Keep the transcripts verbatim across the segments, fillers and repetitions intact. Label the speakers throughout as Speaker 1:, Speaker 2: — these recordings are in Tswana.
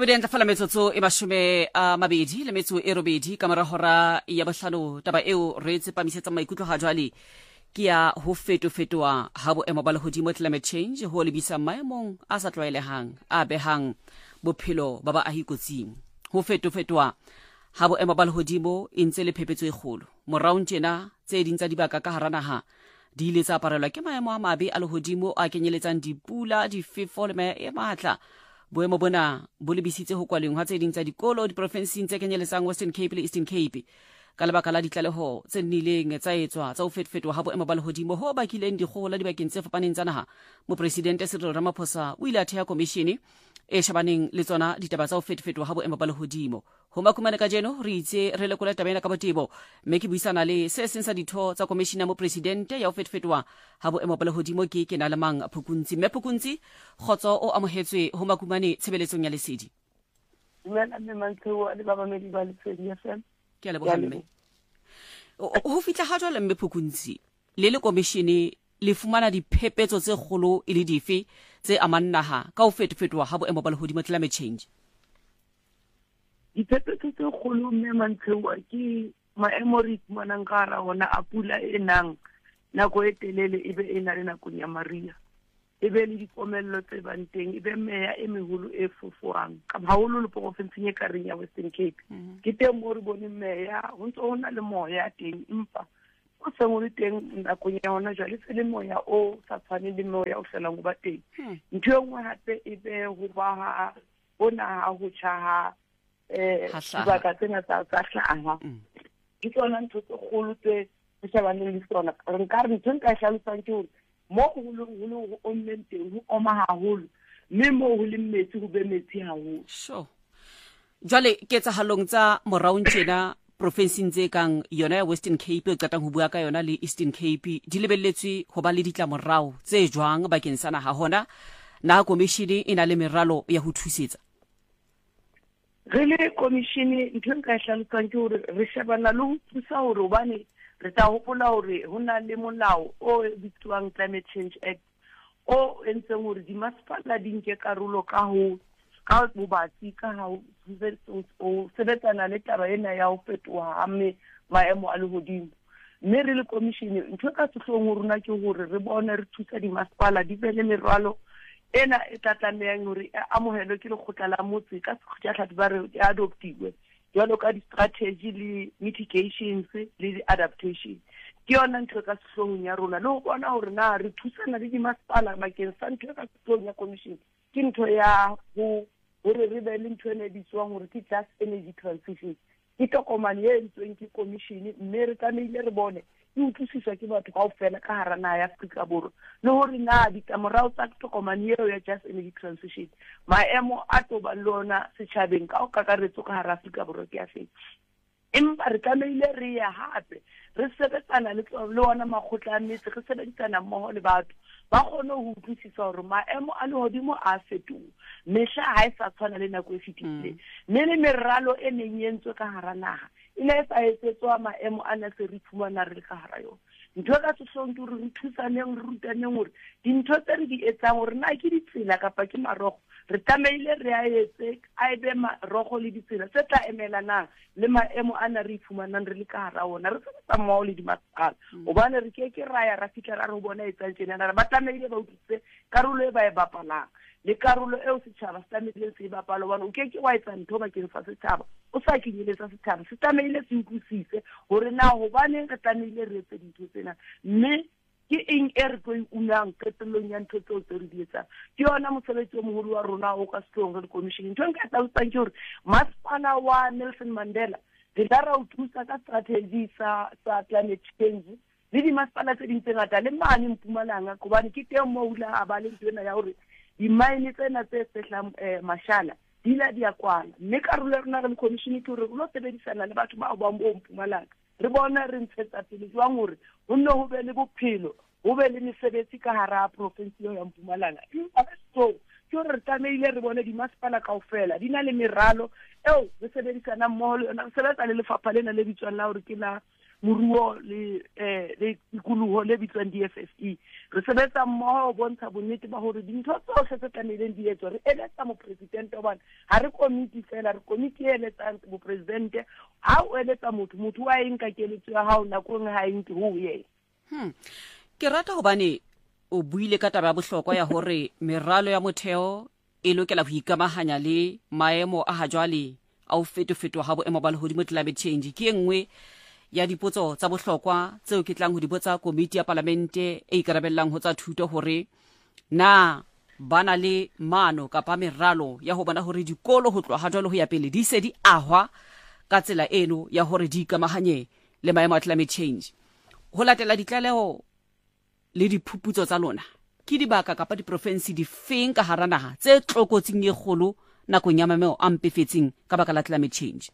Speaker 1: Abedi ntla fala metsotso e mashume a mabedi le metso e robedi ka mora hora ya bohlano. Taba eo re tsepamisetsa maikutlo ha jwale ke ya ho fetofetoa ha boemo ba lehodimo, climate change, ho lebisa maemong a sa tlwaelehang a behang bophelo ba baahi kotsing. Ho fetofetoa ha boemo ba lehodimo e ntse le phephetso e kgolo. Morao tjena tse ding tsa dibaka ka hara naha di ile tsa aparelwa ke maemo a mabe a lehodimo a kenyeletsang dipula, difefo le mae e matla. Boemo bona bo lebisitse ho kwaleng ha tse ding tsa dikolo diprofenseng tse kenyeletsang Western Cape le Eastern Cape ka lebaka la ditlaleho tse nnileng tsa etswa tsa ho fetofetoha ha boemo ba lehodimo ho bakileng dikgohola dibakeng tse fapaneng tsa naha. Mopresidente Cyril Ramaphosa o ile a theha komishene e shabaneng le tsona ditaba tsa ho fetofetoha ha boemo ba lehodimo. Ho makumane ka jeno re itse re lekola taba ena ka botebo, mme ke buisana le se seng sa ditho tsa komishene ya mopresidente ya ho fetofetoha ha boemo ba lehodimo ke ke na le mang Phukuntsi. Mme Phukuntsi, kgotso o amohetswe ho makumane tshebeletsong ya lesedi.
Speaker 2: Dumela mme Mantsho le babamedi ba lesedi F M.
Speaker 1: Ke a leboha mme. Ho fitla ha jwale mme Phukuntsi, le le komishene le fumana diphepetso tse kgolo e le dife tse amang naha ka ho fetofetoha ha boemo ba lehodimo, climate change?
Speaker 2: Diphepetso tse kgolo mme Mantsho ke maemo re ifumanang ka hara ona a pula e nang nako e telele ebe e na le nakong ya mariha, ebe le dikomello tse bang teng, ebe meya e meholo e fofoang ka haholo le profenseng e kareng ya Western Cape. Ke teng mo re bone meya ho ntso hona le moya teng, empa o se mo le teng nakong ya hona jwale se le moya o sa tshwane le moya o felang ho ba teng. Ntho e nngwe hape ebe ho ba ha bona ha ho tjha eh dibaka tsena tsa hlaha. Ke tsona ntho tse kgolo tse re shabaneng le tsona. Re nka re ntho nka hlalosang ke hore mo ho le ho ommeng teng ho oma haholo, mme mo ho le metsi ho be metsi haholo.
Speaker 1: Sure. Jwale ketsahalong tsa morao tjena profenseng tse kang yona ya Western Cape e qetang ho bua ka yona le Eastern Cape di lebelletswe ho ba le ditla morao tse jwang bakeng sa naha hona na komishene e na le meralo ya ho thusetsa?
Speaker 2: Re le komishene ntho nka hlalosang ke hore re shebana le ho thusa hore hobane re tla hopola hore ho na le molao o bitswang Climate Change Act o entseng hore dimasepala di nke karolo ka ho ka bobatsi ka ha o sebetsana le taba ena ya ho fetoha ha maemo a lehodimo. Mme re le komishene ntho ka sehloohong ho rona ke hore re bone re thusa dimasepala di be le meralo ena e tla tlamehang hore e amohelwe ke lekgotla la motse ka sekgotla ba re e adoptiwe jwalo ka di-strategy le mitigations le di-adaptation. Ke yona ntho ka sehloohong ya rona le ho bona hore na re thusana le dimasepala bakeng sa ntho ka sehloohong ya commission ke ntho ya ho hore re be le ntho ene bitswang hore ke just energy transition. Ke tokomane e entsweng ke commission, mme re tlamehile re bone e utlwisiswa ke batho kaofela ka hara naha ya Afrika Borwa le hore na ditlamorao tsa tokomane eo ya just energy transition maemo a toba le ona setjhabeng ka o kakaretso ka hara Afrika Borwa ke a feng. Empa re tlamehile re ya hape re sebetsana le le ona makgotla a metse, re sebedisana mmoho le batho ba kgone ho utlwisisa hore maemo a lehodimo a fetoha, mehla ha e sa tshwana le nako e fetileng. Mme le meralo e neng e entswe ka hara naha e ne e sa etsetswa maemo a na se re fumana re le ka hara yona. Ntho ka sehloohong ke hore re thusaneng, re rutaneng hore dintho tse re di etsang hore na ke ditsela kapa ke marokgo re tlamehile re a etse a ebe marokgo le ditsela tse tla emelanang le maemo a na re ifumanang re le ka hara ona. Re sebetsa mmoho le dimasepala hobane re ke ke ra ya ra fihla ra re bona etsang tjena, ba tlamehile ba utlwisise karolo e ba e bapalang le karolo eo setjhaba se tlamehile se e bapala hobane o ke ke wa etsa ntho bakeng sa setjhaba o sa kenyeletsa setjhaba. Se tlamehile se utlwisise hore na hobaneng re tlamehile re etse dintho tsena, mme ke eng e re tlo unang qetellong ya ntho tseo tse re di etsang. Ke yona mosebetsi o moholo wa rona o ka sehloohong re le commission. Ntho nka tlatsang ke hore masepala wa Nelson Mandela re tla ra o thusa ka strategy sa sa climate change le dimasepala tse ding tse ngata le mane Mpumalanga hobane ke teng mo hula a ba le ntwena ya hore di-mine tsena tse sehlang mashala di la di a kwana. Mme karolo ya rona re le commission ke hore re lo sebedisana le batho ba ba mo Mpumalanga re bona re ntshetsa pele jwang hore ho nne ho be le bophelo, ho be le mesebetsi ka hara province ya Mpumalanga. Empa so ke hore re tlamehile re bone dimasepala kaofela di na le meralo eo re sebedisana mmoho le yona. Re sebetsa le lefapha lena le bitswang la hore ke la moruo le eh le ikuluho le bitswang D F F E re sebetsa mmoho ho bontsha bonnete ba hore dintho tsohle tse tlameleng di etswe re eletsa mo president wa bana ha re committee fela re committee e eletsang mo president ha o eletsa motho motho wa eng ka keletso ya hao nakong ha eng ke ho ye
Speaker 1: hm ke rata hobane o buile ka taba ya bohlokwa ya hore meralo ya motheo e lokela ho ikamahanya le maemo a hajwale a o fetofetwa ha boemo ba lehodimo climate change ke engwe ya dipotso tsa bohlokwa tseo ke tlang ho di botsa komiti ya parlamente e ikarabellang ho tsa thuto hore na bana le mano kapa meralo ya ho bona hore dikolo ho tloha jwale ho ya pele di se di ahwa ka tsela eno ya hore di ikamahanye le maemo a climate change ho latela ditlaleho le diphuputso tsa lona ke dibaka kapa diprovinsi di feng ka hara naha tse tlokotsing e kgolo nakong ya maemo a mpefetseng ka baka la climate change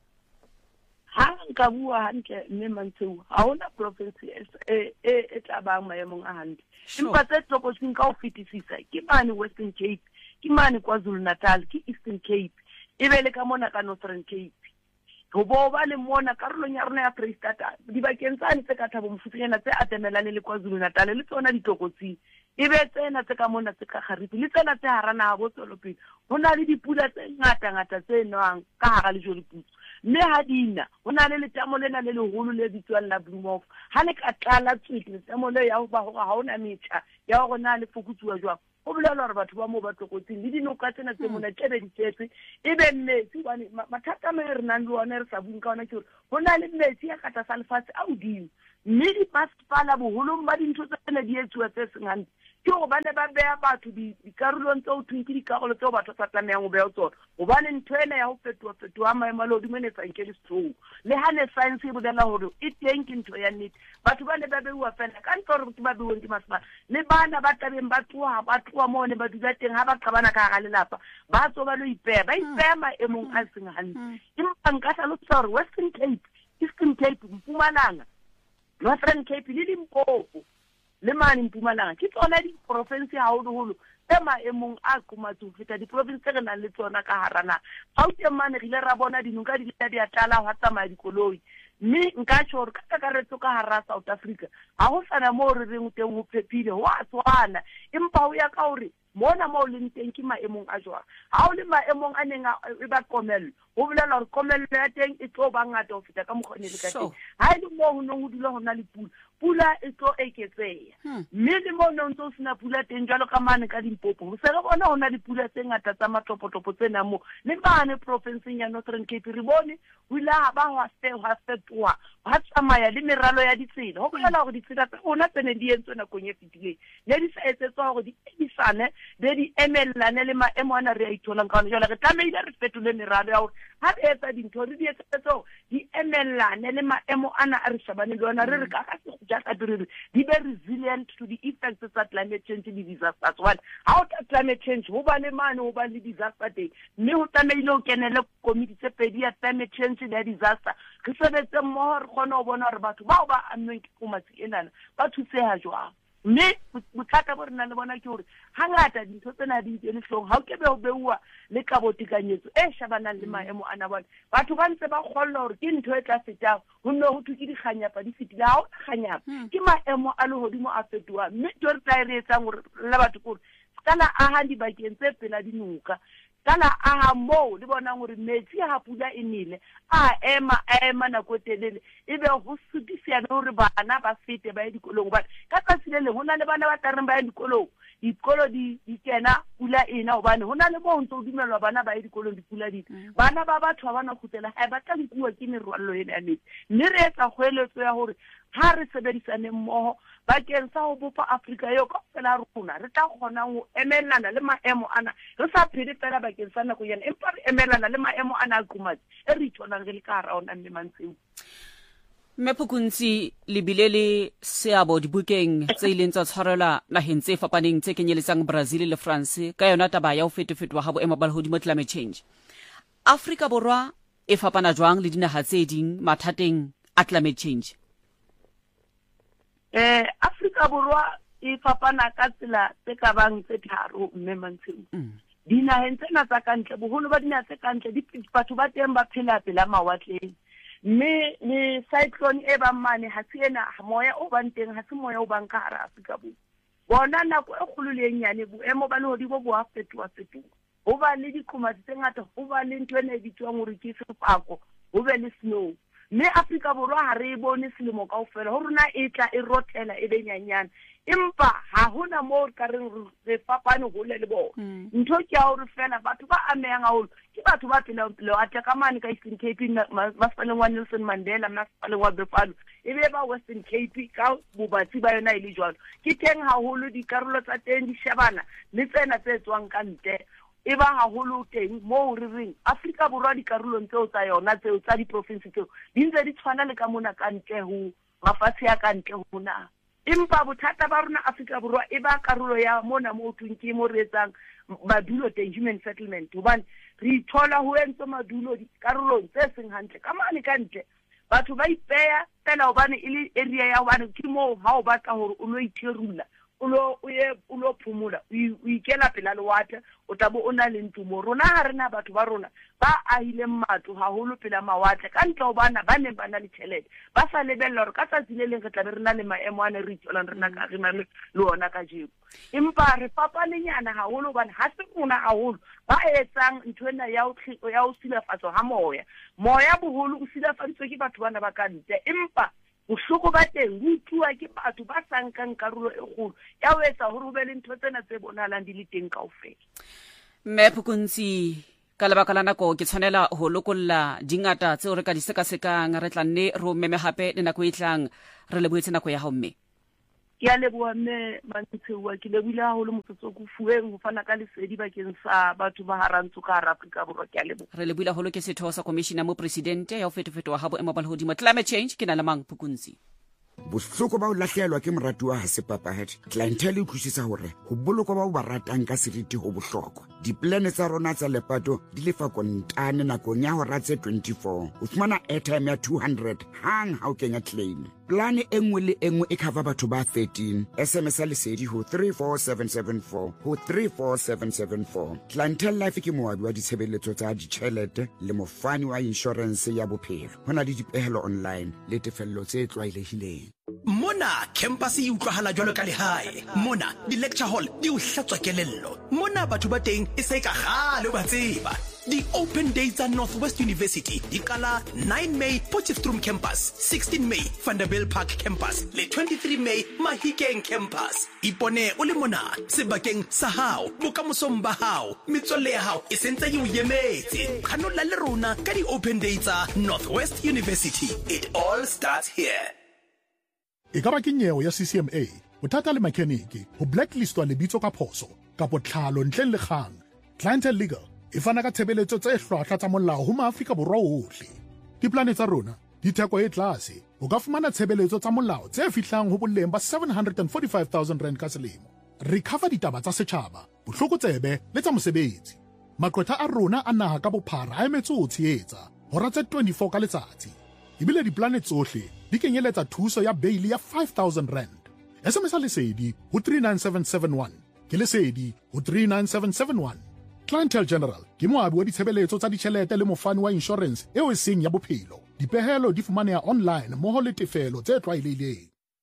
Speaker 2: ha nka bua hantle mme Mantsheu ha hona province e e tla ba maemong a hantle empa tse tlokotsing ka ho fetisisa ke mane Western Cape ke mane KwaZulu Natal ke Eastern Cape e be le ka mona ka Northern Cape go bo ba le mona karolong ya rona ya Freistata dibakeng tsane tse ka thabo mofutsenyana tse atemelane le KwaZulu Natal le tsona ditlokotsing e be tsena tse ka mona tse ka garipi le tsena tse harana bo tsolopele ho na le dipula tse ngata ngata tse nwang ka hara le joliputso mme ha dina ho na le letamo lena le leholo le bitswang la Bloemhof ha le ka tlala tswiti letamo le ya ho ba hore ha ona metjha ya hore na le fokutsuwa jwang ho bolela hore batho ba mo ba tlokotsing le dinoka tsena tse mona tebe di tsetse e be metsi bane mathata me re nang le ona re sa buing ka ona ke hore ho na le metsi ya kata sa lefatshe a udimo mme di masepala boholong ba dintho tsena di etsuwa tse seng hantle ke go bane ba beya batho dikarolong tseo thweng ke dikarolo tseo batho sa tlamehang go beya tsona gobane ntho ena ya go fetoa-fetoa maemo a lehodimo ne tsanke le strong le ha ne science e bolela gore e teng ke ntho ya nnete batho ba ne ba beiwa fela ka ntle gore ke ba beuweng ke masepala le bana ba tabeng ba tloha ba tloha mo ne ba dula teng ha ba qabana ka ga lelapa ba tso ba lo ipeya ba ipeya maemong a seng hantle empa nka hlalosa gore Western Cape Eastern Cape Mpumalanga Northern Cape le Limpopo le mane Mpumalanga ke tsona di province haholoholo tse maemong a qomatse ho feta di-province tse re nang le tsona ka hara naha Gauteng mane re ile ra bona dinonka di ile di a tlala ho tsamaya dikoloi mme nka tjho hore ka kakaretso ka hara South Africa ha ho sana moo re reng teng ho phepile ho a tswana empa ho ya ka hore mona mo le nteng ke maemong a jwang ha o le maemong a neng e ba komello ho bolela hore komello ya teng e tlo ba ngata ho feta ka mokgone le ka teng ha e le mo ho nong ho dula ho na le pula pula e tlo eketseha mme le mo nong tso sina pula teng jwalo ka mane ka Limpopo ho se re bona ho na le pula tse ngata tsa matopotopo tsena mo le mane provinceng ya Northern Cape re bone ho ila ba ho se ho fetoha ha tsamaya le meralo ya ditsela ho bolela hore ditsela tsa rona tsene di entswe nakong e fetileng ne di sa etsetswa hore di edisane be di emellane le maemo ana re a itholang ka ona jwale re tlamehile re fetole meralo ya hore ha re etsa dintho re di etsetso di emellane le maemo ana a re shebane le ona re re ka ka se ja ka dire di be resilient to the effects of climate change le disasters one how climate change ho ba le mane ho ba le disaster teng mme ho tlamehile ho kenele committee tse pedi ya climate change le disaster re sebetse mmoho re kgone ho bona hore batho bao ba ameng ke komatsi enana ba thuseha jwang mme bothata bo re nang le bona ke hore hangata dintho tsena di ntse le hlong ha o kebe ho beuwa le kabotekanyetso e shabanang le maemo ana bona batho ba ntse ba kgolla hore ke ntho e tla fetang ho nne ho thuki dikganyapa di fetile ha o kganyapa ke maemo a lehodimo a fetoha mme ntho re tla re etsang hore le batho kore kana aha dibakeng tse pela dinuka kana aha mo le bonang hore metsi ha pula e nele a ema ema na go telele ebe go sutisiana hore bana ba fete ba dikolong ba ka tsile le hona le bana ba tareng ba dikolong dikolo di di kena pula ena hobane hona le mo ntse o dumelwa bana ba dikolong di pula di bana ba batho ba bana khutela ha ba tla nkuwa ke merwallo ena ya metsi mme re etsa kgoeletso ya hore ha re sebedisane mmoho bakeng sa ho bopa Afrika yo ka fela rona re tla kgona ho emelana le maemo ana re sa phele fela bakeng sa nako yana empa re emelana le maemo ana a qomatsi e re itholang re le ka hara ona mme Mantseu
Speaker 1: Mephukuntsi libile le seabo dibukeng tse ileng tsa tshwarela naheng tse fapaneng tse kenyeletsang Brazil le France ka yona taba ya ho fetofetwa ha boemo ba lehodimo climate change Afrika Borwa e fapana jwang le dinaha tse ding mathateng a climate change
Speaker 2: eh Afrika Borwa e fapana ka tsela tse ka bang tse tharo mme Mantseu dinaheng tsena tsa kantle boholo ba dinaha tse kantle di batho ba teng ba phela pela mawatleng mme le cyclone e ba mane ha se ena moya o bang teng ha se moya o bang ka hara Afrika Borwa bona nako e kgolo le nyane boemo ba lehodimo bo a fetoha fetoha ho ba le diqhomatsi tse ngata ho ba le ntwe ne bitswang hore ke sefako ho be le snow mme Afrika Borwa ha re bone selemo kaofela ho rona e tla e rothela e be nyanyana empa ha hona mo ka reng re fapane ho le le bona ntho ke a hore fela batho ba amehang haholo ke batho ba phela le ata ka mane ka Eastern Cape masipaleng wa Nelson Mandela masipaleng wa Buffalo e be ba Western Cape ka bobatsi ba yona ile jwalo ke teng haholo dikarolo tsa teng di shebana le tsena tse tswang ka ntle e ba haholo teng mo re reng Afrika Borwa dikarolong tseo tsa yona tseo tsa di province tseo di ntse di tshwana le ka mona ka ntle ho mafatshe ya ka ntle ho na empa bothata ba rona Afrika Borwa e ba karolo ya mona mo twinki mo re etsang madulo teng human settlement hobane re ithola ho entse madulo dikarolong tse seng hantle ka mane ka ntle batho ba ipeya fela hobane ile area ya hobane ke mo ha o batla hore o lo ithirula ulo uye ulo phumula o ikela pela le water o tabo ona le ntumo rona ha rena batho ba rona ba ahile matlo haholo pela mawatle ka ntle ho bana ba ne bana le tšhelete ba sa lebella hore ka tsatsi le leng re tla be rena le maemo a ne re ithola rena ka rena le ona ka jeko empa re fapalenyana haholo bana ha se rona haholo ba etsang nthwena ya o ya o silafatso ha moya moya boholo o silafatswe ke batho bana ba ka ntle empa uhloko ba teng butwa ke batho ba sankang karolo e kgolo ya o etsa hore ho be le ntho tsena tse bonalang di le teng kaofela
Speaker 1: mme Phukunzi ka lebaka la nako ke tshwanela ho lokolla dingata tseo re ka di sekasekang re tla nne ro meme hape le nako e tlang re le boetse nako ya hao mme
Speaker 2: ke a leboha mme Mantsewa ke lebile haholo motsotso go fueng ho fana ka lesedi bakeng sa batho ba harantso ka hara Afrika Borwa ke a leboha
Speaker 1: re lebile haholo ke setho sa commissioner mo presidente ya ho fetofetoha ha boemo ba lehodimo climate change ke na le mang Phukunzi
Speaker 3: bohloko ba o lahlehelwa ke moratuwa ha se papahadi clientele e utlwisisa hore ho bolokwa ba o ba ratang ka seriti ho bohlokwa diplane tsa rona tsa lepato di lefa kontane nakong ya hora tse twenty-four o fumana airtime ya two hundred hang ha o kenya claim plane e nngwe le e nngwe e cover batho ba thirteen sms a lesedi ho three four seven seven four ho three four seven seven four clientele life ke moabi wa ditshebeletso tsa ditjhelete le mofani wa insurance ya bophelo ho na le dipehelo online le tefello tse tlwaelehileng
Speaker 4: Mona campus e utlwahala jwalo ka lehae mona di lecture hall di o hlatswa kelello mona batho ba teng e se ka gale ba tseba di open days at Northwest University di kala nine May Potchefstroom campus sixteen May Vanderbilt Park campus le twenty-three May Mahikeng campus ipone o le mona sebakeng sa hao bokamosong ba hao metswalle ya hao e sentse e o yemetse khanola le rona ka di open days at Northwest University it all starts here.
Speaker 5: E ka ba ke nyewe ya C C M A bothata le mechanic ho blacklistwa lebitso ka phoso ka botlhalo ntleng le kgang clientele legal e fana ka tshebeletso tse hlwahlwa tsa molao ho maAfrika Borwa ohle diplane tsa rona di theko e tlase o ka fumana tshebeletso tsa molao tse fihlang ho boleng ba seven hundred forty-five thousand rand ka selemo re cover ditaba tsa setjhaba bohloko tsebe le tsa mosebetsi maqwetha a rona a naha ka bophara a emetse ho tshehetsa hora tse twenty-four ka letsatsi ebile diplane tsohle di kenyeletsa thuso ya bail ya five thousand rand S M S a lesedi ho three nine seven seven one ke lesedi ho three nine seven seven one Clientele General ke moabi wa ditshebeletso tsa ditjhelete le mofani wa insurance eo e seng ya bophelo dipehelo di fumaneha online moho le tefelo tse tlwaelehileng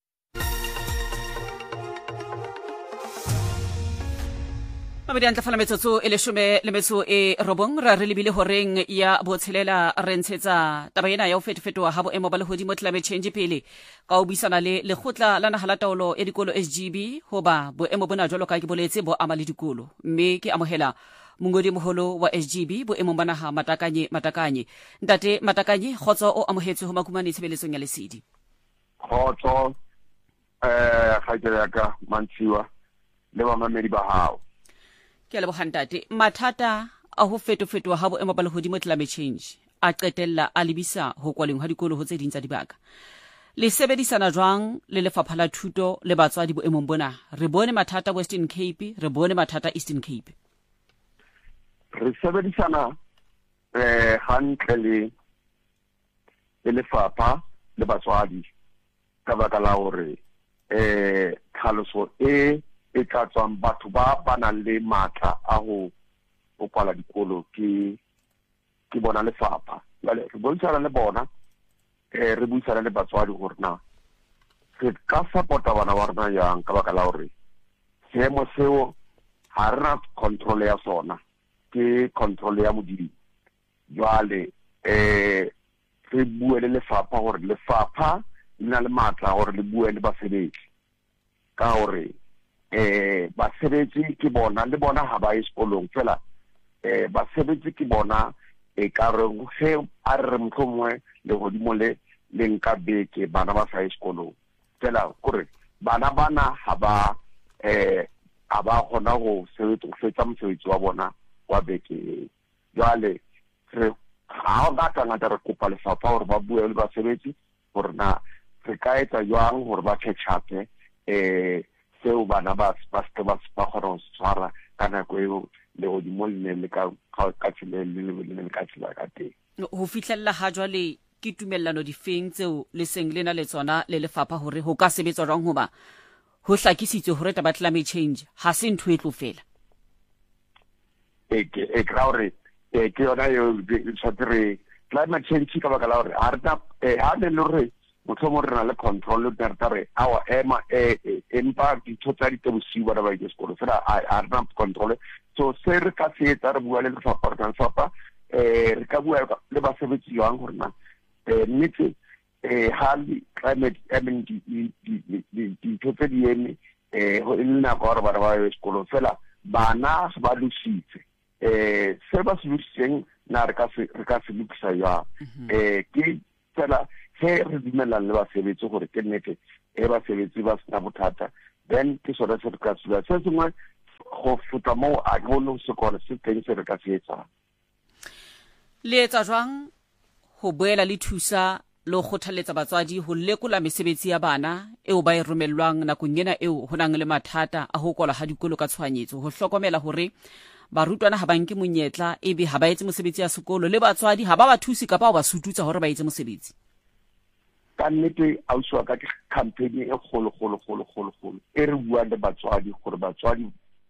Speaker 1: mabedi antla fala metsotso e leshome le metso e robong ra re lebile horeng ya botshelela re ntshetsa taba ena ya ho fetofetoha ha boemo ba lehodimo climate change pele ka o buisana le lekgotla la naha la taolo ya dikolo S G B hoba boemo bona jwalo ka ke boletse bo ama le dikolo mme ke amohela mongodi moholo wa S G B boemo ba naha Matakanye Matakanye ntate Matakanye khotso o amohetse ho makumane tshebeletsong ya lesedi
Speaker 6: khotso eh ga ke ka Mantsiwa le ba mamedi ba hao
Speaker 1: ke le bohantate mathata a ho fetofetoha ha boemo ba lehodimo climate change a qetella a lebisa ho kwaleng ha dikolo ho tse ding tsa dibaka le sebedisana jwang le lefapha la thuto le batswadi boemong bona re bone mathata Western Cape re bone mathata Eastern Cape
Speaker 6: re sebedisana eh hantle le le lefapha le batswadi ka baka la hore eh tlhaloso e e tlatswang batho ba banang le matla a ho o kwala dikolo ke ke bona lefapha jale re bontshana le bona eh re buisana le batswadi gore na re ka support-a bana ba rona yang ka baka la gore seemo seo ha rena control ya sona ke control ya modimo jwale eh re bue le lefapha gore lefapha le na le matla gore le bue le basebetsi ka gore eh basebetsi ke bona le bona ha ba sekolong fela eh basebetsi ke bona e ka re ge a re mtlhomwe le godimo le le nka beke bana ba sa sekolong fela gore bana bana ha ba eh a ba gona go sebetsa go fetsa mosebetsi wa bona wa beke jwale re ha ba ka ngata re kopa lefapha gore ba bue le basebetsi gore na re ka etsa jwang gore ba catch-up eh seo bana ba ba ba ba gona go tshwara ka nako eo le godimo le le ka ka tsile le le ka tsila ka teng
Speaker 1: ho fihlella ha jwale ke tumellano difeng tseo le seng lena le tsona le lefapha hore ho ka sebetswa jwang hoba ho hlakisitswe hore taba climate change ha se ntho e tlo fela
Speaker 6: e ke e kraure e ke ona yo tsatere climate change ka baka la hore ha rena e ha le re motho mo rena le control le tare our ema e empa di totally to see what about this school so I rena control so se re ka se etsa re bua le lefapha re ka lefapha eh re ka bua le basebetsi jwang gore na eh nnete eh hali climate I mean di di di di totse di eme eh ho nna go re ba ba sekolo fela bana ba lusitse eh se ba se luseng na re ka se re ka se lukisa ya eh ke fela he re dimela le ba sebetsi gore ke nnete e ba sebetsi ba sna bothata then ke sona se re ka se se sengwe go futa mo a go se kore se teng se re ka se etsa
Speaker 1: le etsa jwang ho boela le thusa lo khothaletsa batswadi ho lekola mesebetsi ya bana eo ba e romellwang nakong ena eo ho nang le mathata a ho kola ha dikolo ka tshwanyetso ho hlokomela hore barutwana ha ba nke monyetla ebe ha ba etse mosebetsi ya sekolo le batswadi ha ba ba thusi ka ba ba sututsa hore ba etse mosebetsi
Speaker 6: ka nnete a uswa ka campaign e kgolo kgolo kgolo kgolo kgolo e re bua le batswadi gore batswadi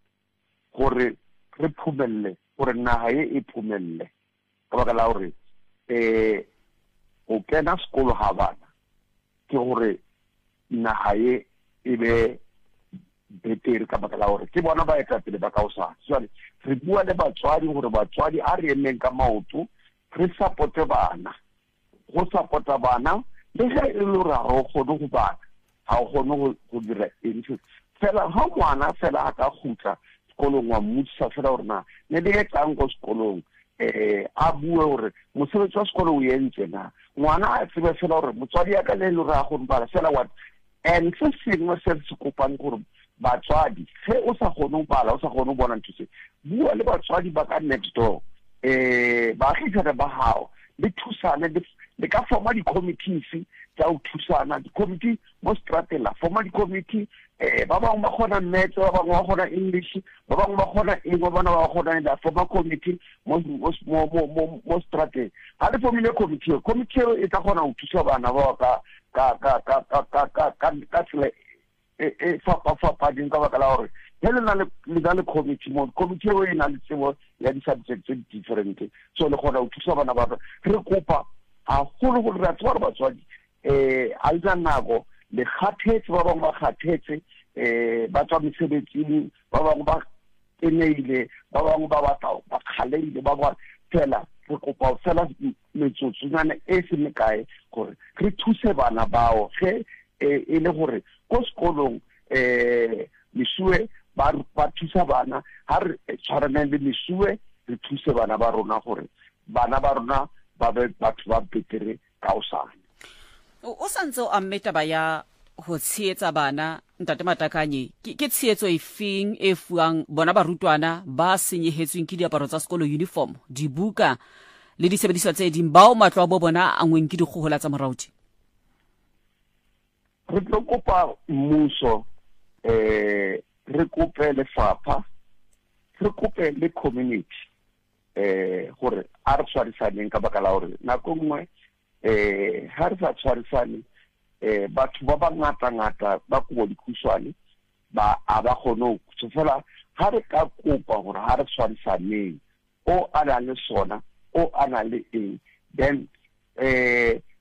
Speaker 6: gore re phumelle gore naha e phumelle ka baka la hore eh o kena sekolo ha bana ke gore naha e e be betere ka baka la hore ke bona ba etsa pele ba ka o sa jwale re bua le batswadi gore batswadi a re emeng ka maoto re supporte bana go supporta bana le ge e le ra go gone go bana ha o gone go dira eng fela ha ngwana fela a ka khutla sekolong wa mutsa fela gore na ne le etsang go sekolong eh a bue gore mosebetsi wa sekolo o entse na ngwana a tsebe fela gore motswadi ya ka le le ra go mbala fela what and se sengwe se se kopang gore batswadi ge o sa gone go bala o sa gone go bona ntse bua le batswadi ba ka next door eh ba tlhitsa ba hao le thusane le ka forma di committees tsa o thusana di committee mo stratela forma di committee eh ba bang ba gona maths ba bang ba gona english ba bang ba gona eng ba bana ba gona da forma committee mo mo mo mo stratela ha le formile committee committee e tla gona o thusa bana ba ka ka ka ka ka ka ka ka tsile e e fa fa fa pa ding ka ba ka la hore hele na le le le committee mo committee e na le tsebo ya di subjects different so le gona o thusa bana ba re kopa a golo go re tswa ba tswa eh a ntse nako le khathetse ba bang ba khathetse eh ba tswa mesebetsing ba bang ba eneile ba bang ba batla ba khaleile ba ba fela re kopa fela metsotsonyana e se me kae gore re thuse bana bao ge e le gore ko sekolong eh mesue ba ba thusa bana ha re tshwarane le mesue re thuse bana ba rona gore bana ba rona ba be batho ba betere ka osana
Speaker 1: o santse o ammeta ba ya ho tsheetsa bana ntate Matakanye ke tsheetso e feng e fuang bona barutwana ba senyehetsweng ke diaparo tsa sekolo uniform dibuka le disebediswa tse ding bao matlo a bo bona a ngweng ke dikgohola tsa morauti
Speaker 6: re tlo kopa mmuso eh re kope lefapha re kope le community eh gore a re tshwarisaneng ka baka la hore nako nngwe eh ha re sa tshwarisane eh batho ba bangata ngata ba go dikhuswane ba a ba gono so fela ha re ka kopa gore ha re tshwarisaneng o ana le sona o ana le eng then eh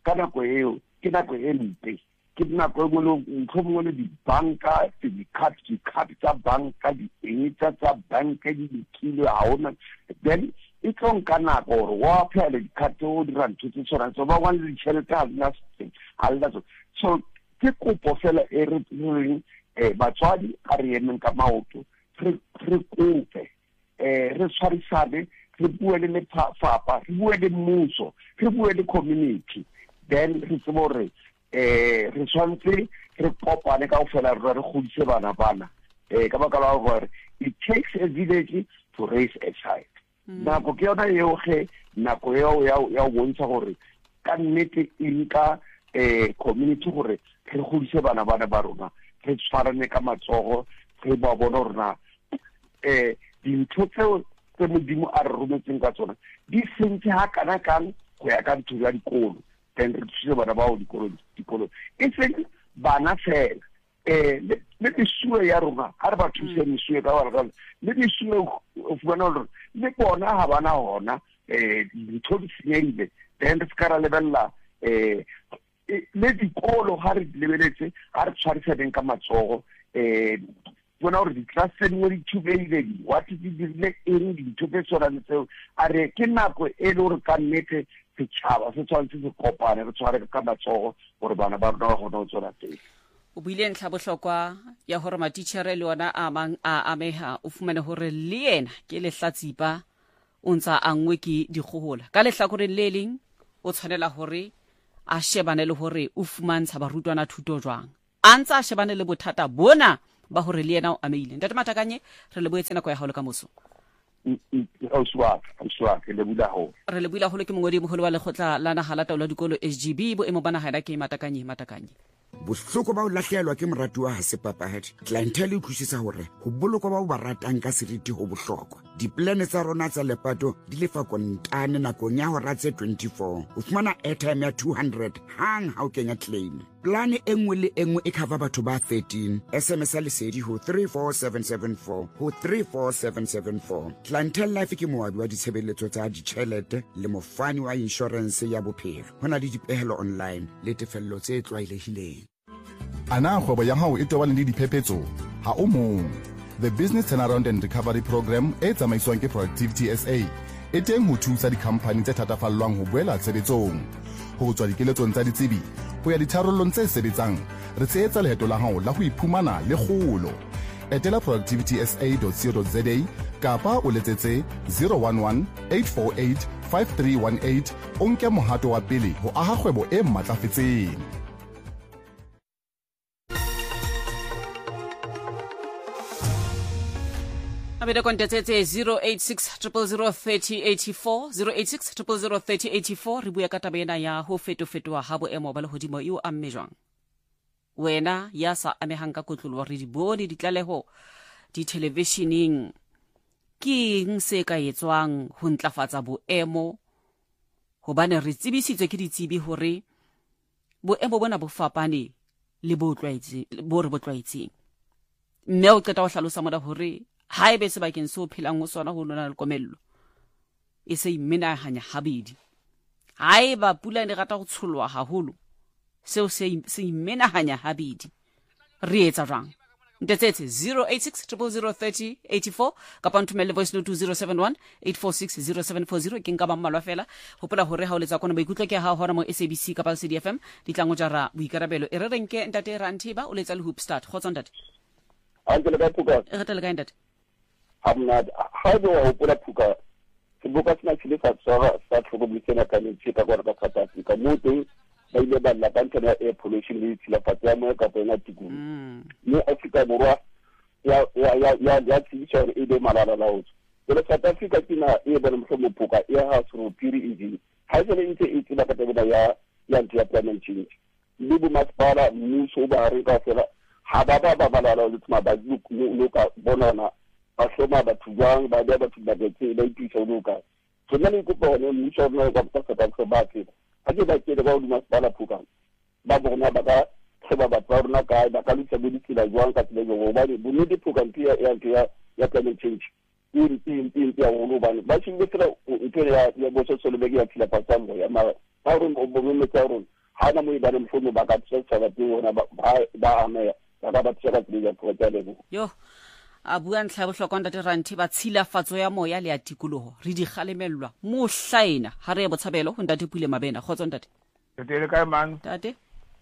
Speaker 6: ka nako eo ke nako e mpe ke nako e ngwe ntho mongwe le dibanka di-card di-card tsa banka di-eng tsa tsa banka di dikile ha ona then e tlo nka nako gore wa phela di-card o dira ntho tse tshwanang so ba wane ditšhelete ha lena ha lena so ke kopo fela e re reng um batswadi ka re emeng ka maoto re kope um re tshwarisane re bue le lefapha re bue le mmuso re bue le community then re tsebe gore um re tshwanetse re kopane ka go fela re re godise bana bana um ka baka la gore it takes a village to raise a child nako ke yona eo ge nako eo ya go bontsha gore ka nnete e nka um community gore re godise bana bana ba rona re tshwarane ka matsogo re ba bona gore na um dintho tseo tse modimo a re rometseng ka tsona di sentse ga kana kang go ya ka ntho ya dikolo then re thuse bana bao dikolong e seng bana fela um le mesuwe ya rona ga re ba thuse mesuwe ka baka le mesuwe o fumana gore le bona ga bana gona um dintho di senyegile then re se ka ra lebelela um le dikolo ga re lebeletse ga re tshwarisaneng ka matsogo um bona gore di-class tse dingwe di thubeile what di dirile eng dintho tse tshwanang tseo a re ke nako e le gore ka nnete setšhaba se tshwanetse se kopane re tshware ka matsogo gore bana ba rona ba kgone go tswela teng
Speaker 1: o buile ntlha bohlokwa ya gore matitšhere le ona a mang a ameha o fumane gore le yena ke lehlatsipa o ntsa a ngwe ke dikgogola ka lehlakoreng le leng o tshwanela gore a shebane le gore o fumantsha barutwana thuto jwang a ntse a shebane le bothata bona ba gore le yena o ameile ntate Matakanye re le boetse nako ya gaolo ka moso re le buile golo ke mongwedi mogolo wa lekgotla la naga la taolo ya dikolo S G B boemo ba naga ke Matakanye Matakanye
Speaker 3: bohloko ba o lahlehelwa ke moratuwa ha se papahadi clientele e utlwisisa hore ho bolokwa ba o ba ratang ka seriti ho bohlokwa diplane tsa rona tsa lepato di lefa kontane nakong ya hora tse twenty-four o fumana airtime ya two hundred hang ha o kenya claim plane e nngwe le e nngwe e cover batho ba thirteen sms a lesedi ho three four seven seven four ho three four seven seven four clientele life ke moabi wa ditshebeletso tsa ditjhelete le mofani wa insurance ya bophelo hona le dipehelo online le tefello tse tlwaelehileng
Speaker 7: ana kgwebo ya hao e tobane le diphephetso ha o mong the business turnaround and recovery program e tsamaiswang ke Productivity S A e teng ho thusa dikhampani tse thatafallwang ho boela tshebetsong ho tswa dikeletsong tsa ditsebi ho ya ditharollong tse sebetsang re tshehetsa leheto la hao la ho iphumana le kgolo etela productivity s a dot co dot z a kapa o letsetse zero one one eight four eight five three one eight o nke mohato wa pele ho aha kgwebo e matlafetseng
Speaker 1: abeda kontetsetse zero eight six zero zero zero three oh eight four zero eight six zero zero zero three oh eight four re bua ka taba ena ya ho fetofetoa ha boemo ba lehodimo eo a mme jwang wena ya sa amehang ka kotlolo re di bone ditlaleho di televisioning ke eng se ka etswang ho ntlafatsa boemo hobane re tsebisitswe ke ditsebi hore boemo bona bo fapane le bo tlwaetse bo re bo tlwaetseng mme o qeta ho hlalosa moda hore ha ebe sebakeng se o phelang ho sona ho lona le komello e se imenahanya habedi ha eba pula ne rata go tsholwa haholo seo se se imenahanya habedi re etsa jwang ntetsetse zero eight six zero zero zero three oh eight four kapa nthumele voice note to zero seven one eight four six zero seven four zero ke nka ba mmalwa fela hopola hore ha o letsa kona ba ikutlo ke ha hora mo S A B C kapa C D F M ditlango jara boikarabelo e re renke ntate Rantiba o letsa le hoop start khotsa ntate
Speaker 6: Angela ka puka
Speaker 1: e re tla le ka ntate
Speaker 6: amna ha do ho pula puka sibuka sina chile sa sa sa tlhokometsena ka ne tshika gore ka South Africa mo teng ba ile ba la bantana air pollution le tshila patya mo ka bona tikulu mo Africa borwa ya ya ya ya ya tshisa e de malala laotso le South Africa kina e bona mo puka ya ha suru piri inji ha se le ntse e tshila ka tebela ya ya ntya climate change le bo masipala mmuso ba re ka fela ha ba ba ba balala le tsma ba lo ka bonana ba soma ba tujang ba ba tujang ba tse ba itse o ka so nna le go bona mmuso no ka ka ka ka ba ke a ke ba ke ba o masipala puka ba bona ba ka tseba ba tsona ka ba ka lutsa bo ditsela jwang ka tsela go ba le bo di puka mpia ya ya ya climate change in in in ya go ba ba tshile fela o ke ya ya bo so so le be ya tshila pa tsambo ya ma ha re o bomme tsa rona ha na mo e bana mfono ba ka tsetsa ba teng ba ba ame ba ba tsaka tsela go tsa lebo
Speaker 1: yo a bua ntlha bohlokwa ntate Ranthi ba tshilafatso ya moya le ya tikoloho re di galemelwa mo hlaina ha re botshabelo ho ntate Pule Mabena khotso ntate
Speaker 8: tele ka mang
Speaker 1: tate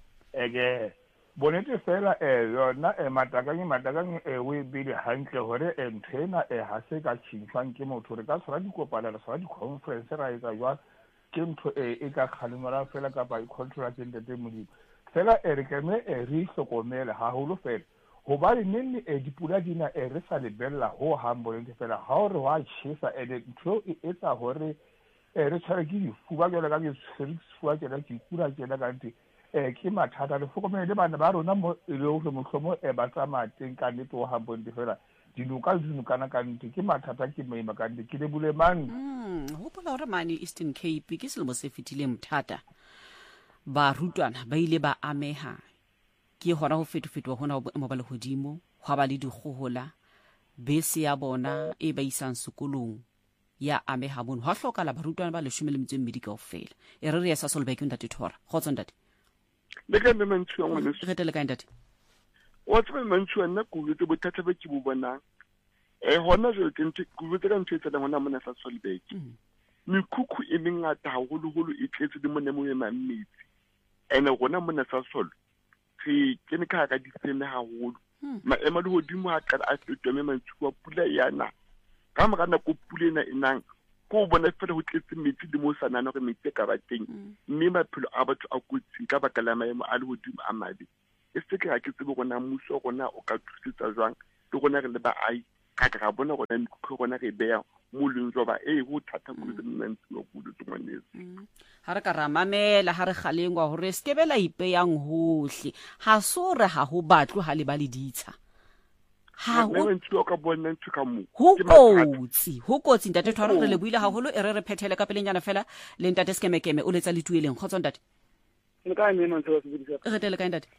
Speaker 8: ege bonete fela e yona e matakang matakang e we bile hantle hore e nthena e ha se ka tshintshwang ke motho re ka tshwara dikopana le tshwara di-conference ra etsa jwang ke ntho e e ka kgalemela fela kapa i-contract e ntete modimo fela e re keme e re hlokomele haholo fela hobane nne e dipula dina e re sa lebella ho hambolente fela ha o re wa tshisa e ntho e etsa hore e re tshware ke difuba jwale ka ke sefuba ke la ke kula ke la ka nte e ke mathata le fokomele le bana ba rona mo le ho mohlomo e ba tsamaya teng ka nete ho hambolente fela dinuka dinukana ka nte ke mathata ke maima ka nte ke le bule mang
Speaker 1: mm hopola hore mane Eastern Cape ke selemo se fetileng mthata ba rutwana ba ile ba ameha ke hona ho fetofetwa hona mo ba le hodimo hwa ba le dikgohola bese ya bona e ba isang sekolong ya ameha bono ha hlokala barutwana ba le tshimele metse mmedi kaofela e re re ya sa Solbeke ntate Thora khotso ntate
Speaker 9: le ka me mantshwa ngwana
Speaker 1: re tele ka ntate
Speaker 9: wa tsebe mantshwa nna kulo tse bothata ba ke bo bona e hona je ke ntse kulo tse ka ntse tsa ngwana mona sa Solbeke mikhukhu e mengata haholo holo e tletse di mona mo ema mmetsi ene gona mona sa Sol ke ke ne ka ka di tsene haholo maemo le hodimo ha ka a fetome mantshwa pula yana ka mora na ko pulena inang ko bona fela ho tletse metsi di mo sana na re metsi ka ba teng mme maphelo a batho a kotsi ka baka la maemo a le hodimo a madi e se ke ha ke tsebe gona mmuso gona o ka thusetsa jwang le gona re le ba ai ka ka bona gona mikho gona re beya mo lengzo ba e ho thata go le nnantsi go le tsongwanetse
Speaker 1: ha re ka ra mamela ha re galengwa hore se ke bela ipeyang hohle ha so re ha ho batlo ha le ba le ditsha ha
Speaker 9: ho ntse ka bona ntse ka mo
Speaker 1: ho kotsi ho kotsi ntate Thora re le buile haholo e re re phethele ka pelenyana fela le ntate Skemekeme o letsa le tueleng khotso ntate
Speaker 9: le ka me mantse wa se bidisa
Speaker 1: re tele ka ntate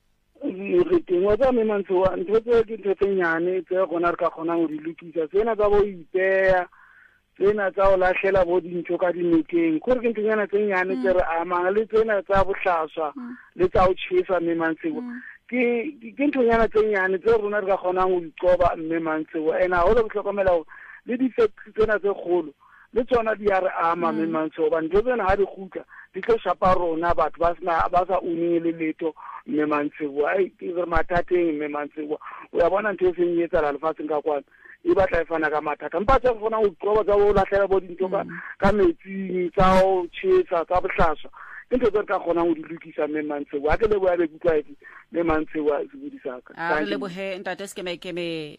Speaker 9: re tengwa tsa me mantse wa ntho tse ke ntho tse nyane tse gona re ka kgona go di lokisa tsena tsa bo ipeya tsena tsa o lahlela bo dintho ka dinokeng gore ke ntonyana tse nyane tse re amang le tsena tsa bohlaswa le tsa o tshisa me mantse ke ke ntonyana tse nyane tse rona re ka kgona go icoba mme mantse wa ena ho le bohlokomela le di factory tsena tse kgolo le tsona di a re ama mme mantse ba ntho tsena ha di khutla di tlo shapa rona batho ba sna ba sa unile le leto mme mantse wa ai ke re mathateng mme mantse wa o ya bona ntho e senyetsa la lefatsheng ka kwana e batla e fana ka mathata mpa tse gona go qoba tsa o lahlela bo dintho ka ka metsi tsa o tshisa tsa bohlaswa ke ntho tse ka kgona go di lokisa mme mantse wa ke le bo ya be kutlwaetse mme mantse wa se budisaka
Speaker 1: a le bo he ntate Skemekeme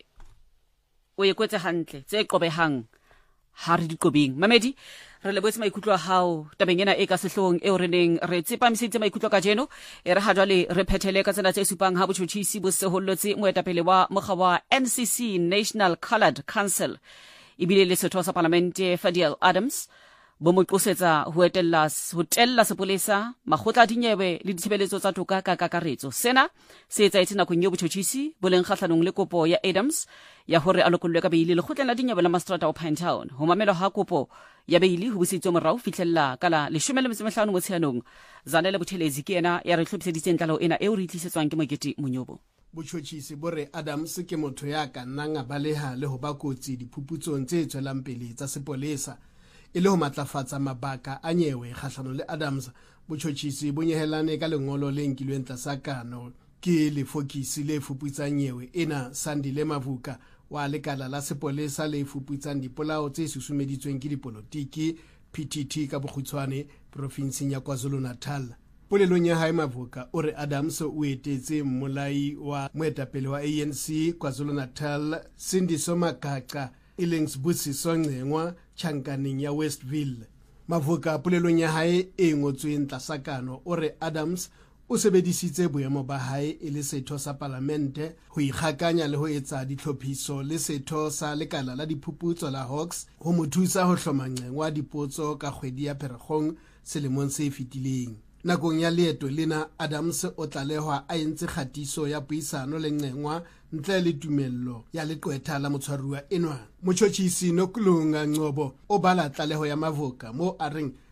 Speaker 1: o ekwetse hantle tse qobehang ha re diqobeng mamedi re le botse maikutlo a hao tabeng ena e ka sehlong e o re neng re tsepamisitse maikutlo ka jeno e re ha jwale re phethele ka tsena tse supang ha botjhotjhisi bo sehollotse moetapele wa mokga wa N C C National Coloured Council ibile le setho sa parlamente Fadiel Adams bo mo qosetsa ho etella ho tella sepolesa magotla dinyewe le ditshebeletso tsa toka ka kakaretso sena se etsa etsena go nyo botjhotjhisi bo leng kgatlhanong le kopo ya Adams ya hore a lokollwe ka beili le kgotleng la dinyewe la Mastrata o Pinetown ho mamelo ha kopo ya beili ho busitswe morao fitlhella kala le tshimele motsemehlano mo tshianong zanele bothelezi ke ena ya re tlhophiseditseng tlalo ena e o re tlisetswang ke Mokete Monyobo
Speaker 10: botjhotjhisi bore Adams ke motho ya ka nnang a baleha le ho ba kotsi diphuputsong tse tswelang pele tsa sepolesa e le ho matlafatsa mabaka a nyewe kgahlano le Adams botjhotjhisi bo nyehelane ka lengolo le nkilweng tlasakano ke le fokisi le fuputsang nyewe ena Sandile Mavuka wa lekala la sepolesa le fuputsang dipolao tse susumeditsweng ke dipolotiki P T T ka bokgutshwane provinseng ya KwaZulu-Natal polelong ya hae Mavuka o re Adams o etetse mmolai wa moetapele wa A N C KwaZulu-Natal Sindiso Makaka e leng Sibusiso Ngcengwa tjhankaneng ya Westville Mavuka polelong ya hae e ngotsweng tlasakano o re Adams o sebedisitse boemo ba hae e le setho sa parlamente ho ikgakanya le ho etsa ditlhophiso le setho sa lekala la diphuputso la Hawks ho mo thusa ho hloma Ngcengwa dipotso ka kgwedi ya Pherekgong selemong se fetileng nakong ya leeto lena Adams o tlalehwa a entse khatiso ya puisano le Ngcengwa ntle le tumello ya leqwetha la motshwaruwa enwa motjhotjhisi Nokulunga Ngcobo o bala tlaleho ya Mavuka mo a reng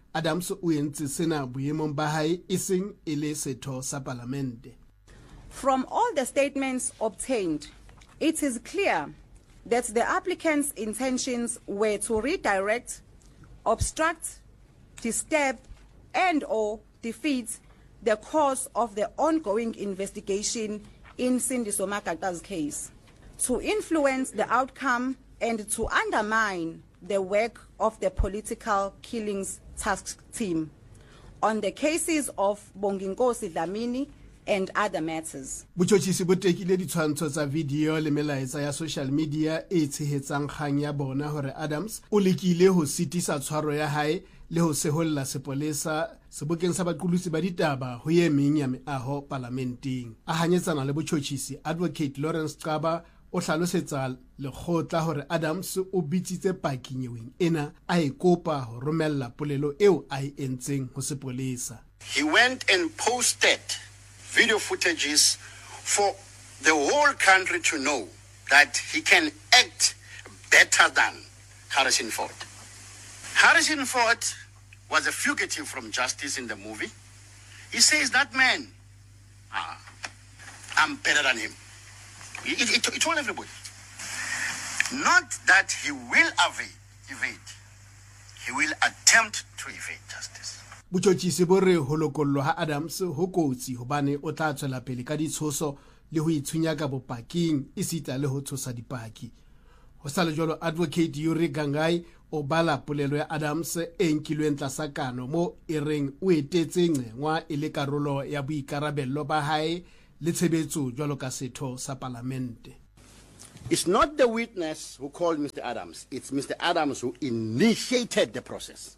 Speaker 10: Adams o entse sena boemong ba hae e seng e le setho sa palamente.
Speaker 11: From all the statements obtained, it is clear that the applicant's intentions were to redirect, obstruct, disturb, and or defeat the course of the ongoing investigation in Sindiso Makata's case, to influence the outcome and to undermine the work of the political killings task team on the cases of Bonginkosi Dlamini and other matters.
Speaker 10: Botšhotšhisi bo tekile ditshwantsho tsa video le melaetsa ya social media e tshehetsang kgang ya bona hore Adams o lekile ho sitisa tshwaro ya hae le ho seholla sepolesa sebokeng sa baqolotsi ba ditaba ho ye meng ya meaho parlamenteng. A hanyetsana le botšhotšhisi Advocate Lawrence Caba o hlalosetsa lekgotla hore Adams o bitsitse paki nyeweng ena a e kopa ho romella polelo eo a e entseng ho sepolesa.
Speaker 12: He went and posted video footages for the whole country to know that he can act better than Harrison Ford. Harrison Ford was a fugitive from justice in the movie. He says that man, ah, I'm better than him. He, he, he told everybody. Not that he will evade, evade. He will attempt to evade justice.
Speaker 10: Botšhotšhisi bo re ho lokollo ha Adams ho kotsi hobane o tla tswela pele ka ditshoso le ho itshunya ka bopaking e sita le ho tshosa dipaki. Ho sa le jwalo Advocate Yuri Gangai o bala polelo ya Adams e nkilweng tlasa kano mo e reng o etetse ngwa e le karolo ya boikarabello ba hae le tshebetso jwalo ka setho sa parlamente.
Speaker 12: It's not the witness who called Mister Adams, it's Mister Adams who initiated the process.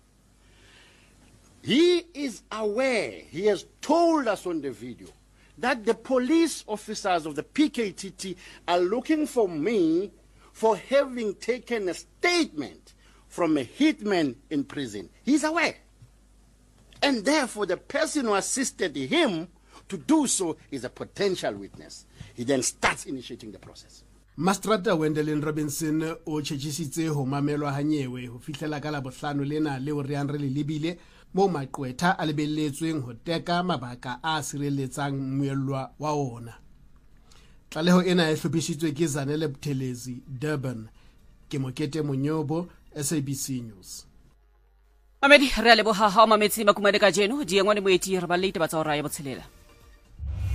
Speaker 12: He is aware, he has told us on the video, that the police officers of the P K T T are looking for me for having taken a statement from a hitman in prison. He's aware. And therefore, the person who assisted him to do so is a potential witness. He then starts initiating the process.
Speaker 10: Mastrata Wendelin Robinson o tšhetšhisitse ho mamelwa hanyewe ho fihlela ka la bohlano lena leo re ang re le lebile mo maqwetha a lebelletsweng ho teka mabaka a sireletsang moelwa wa ona. Tlaleho ena e hlophisitswe ke Zanele Buthelezi, Durban. Ke Mokete Monyobo, S A B C News.
Speaker 1: Mamedi re a leboga ha o mametse makumane ka jeno diengwane moeti re ba leite ba tsa o raya botshelela.